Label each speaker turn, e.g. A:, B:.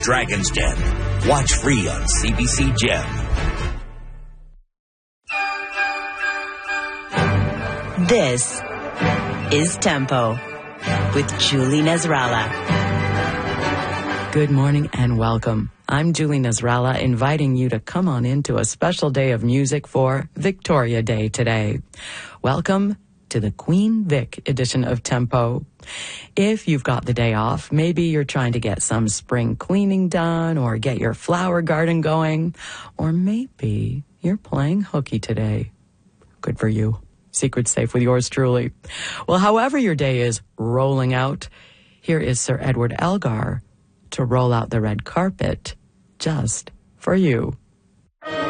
A: Dragon's Den. Watch free on CBC Gem.
B: This is Tempo with Julie Nasrallah.
C: Good morning and welcome. I'm Julie Nasrallah, inviting you to come on into a special day of music for Victoria Day today. Welcome to the Queen Vic edition of Tempo. If you've got the day off, maybe you're trying to get some spring cleaning done or get your flower garden going, or maybe you're playing hooky today. Good for you. Secret safe with yours truly. Well, however your day is rolling out, here is Sir Edward Elgar to roll out the red carpet just for you.